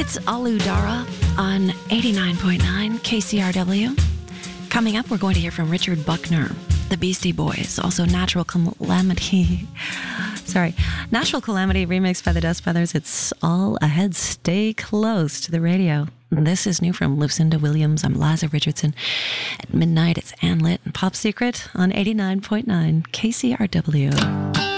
It's Alu Dara on 89.9 KCRW. Coming up, we're going to hear from Richard Buckner, the Beastie Boys, also Natural Calamity. Natural Calamity remixed by the Dust Brothers. It's all ahead. Stay close to the radio. This is new from Lucinda Williams. I'm Liza Richardson. At midnight, it's Ann Litt and Pop Secret on 89.9 KCRW.